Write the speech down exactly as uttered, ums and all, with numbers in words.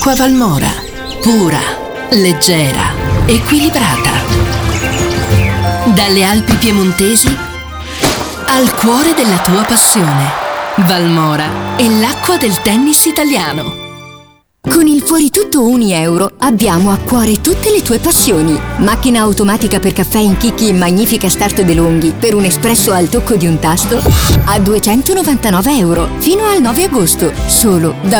Acqua Valmora. Pura, leggera, equilibrata. Dalle Alpi piemontesi al cuore della tua passione. Valmora è l'acqua del tennis italiano. Con il Fuori Tutto Uni Euro abbiamo a cuore tutte le tue passioni. Macchina automatica per caffè in chicchi in magnifica Start DeLonghi per un espresso al tocco di un tasto a duecentonovantanove euro fino al nove agosto, solo da